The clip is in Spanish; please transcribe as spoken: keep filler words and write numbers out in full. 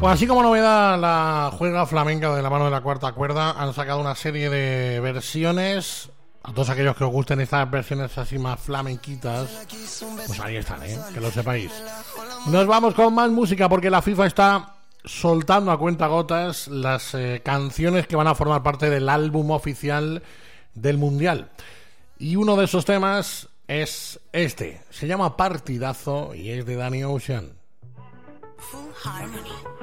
Pues así como novedad, la juega flamenca de la mano de la Cuarta Cuerda han sacado una serie de versiones. A todos aquellos que os gusten estas versiones así más flamenquitas, pues ahí están, ¿eh? Que lo sepáis. Nos vamos con más música porque la FIFA está soltando a cuentagotas las eh, canciones que van a formar parte del álbum oficial del Mundial. Y uno de esos temas es este. Se llama Partidazo y es de Danny Ocean. Full Harmony.